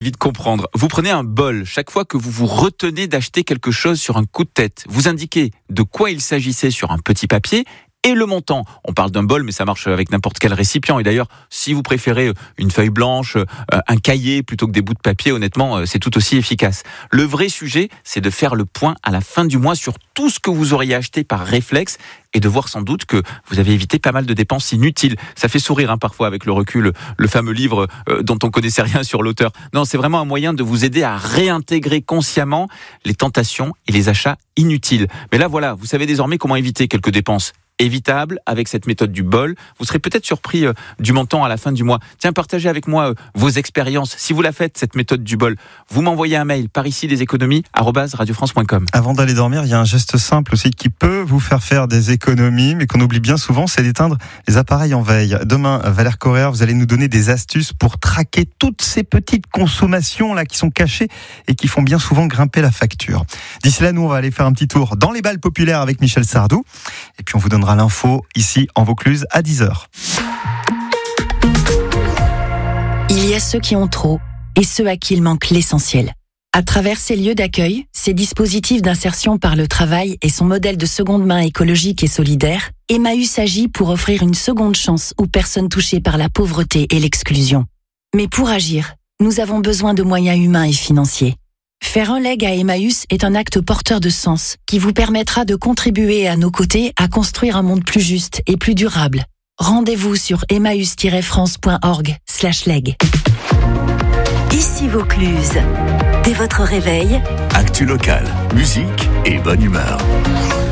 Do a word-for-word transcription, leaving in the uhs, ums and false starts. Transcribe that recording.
vite comprendre. Vous prenez un bol. Chaque fois que vous vous retenez d'acheter quelque chose sur un coup de tête, vous indiquez de quoi il s'agissait sur un petit papier et le montant. On parle d'un bol, mais ça marche avec n'importe quel récipient. Et d'ailleurs, si vous préférez une feuille blanche, un cahier plutôt que des bouts de papier, honnêtement, c'est tout aussi efficace. Le vrai sujet, c'est de faire le point à la fin du mois sur tout ce que vous auriez acheté par réflexe et de voir sans doute que vous avez évité pas mal de dépenses inutiles. Ça fait sourire hein, parfois avec le recul, le fameux livre euh, dont on connaissait rien sur l'auteur. Non, c'est vraiment un moyen de vous aider à réintégrer consciemment les tentations et les achats inutiles. Mais là, voilà, vous savez désormais comment éviter quelques dépenses évitable avec cette méthode du bol. Vous serez peut-être surpris euh, du montant à la fin du mois. Tiens, partagez avec moi euh, vos expériences. Si vous la faites, cette méthode du bol, vous m'envoyez un mail par ici des économies arobase radio france point com. Avant d'aller dormir, il y a un geste simple aussi qui peut vous faire faire des économies, mais qu'on oublie bien souvent, c'est d'éteindre les appareils en veille. Demain, Valère Correa, vous allez nous donner des astuces pour traquer toutes ces petites consommations là qui sont cachées et qui font bien souvent grimper la facture. D'ici là, nous, on va aller faire un petit tour dans les balles populaires avec Michel Sardou. Et puis, on vous donnera l'info ici en Vaucluse à dix heures. Il y a ceux qui ont trop et ceux à qui il manque l'essentiel. À travers ces lieux d'accueil, ces dispositifs d'insertion par le travail et son modèle de seconde main écologique et solidaire, Emmaüs agit pour offrir une seconde chance aux personnes touchées par la pauvreté et l'exclusion. Mais pour agir, nous avons besoin de moyens humains et financiers. Faire un leg à Emmaüs est un acte porteur de sens qui vous permettra de contribuer à nos côtés à construire un monde plus juste et plus durable. Rendez-vous sur emmaüs tiret france point org slash leg. Ici Vaucluse. Dès votre réveil, actu local, musique et bonne humeur.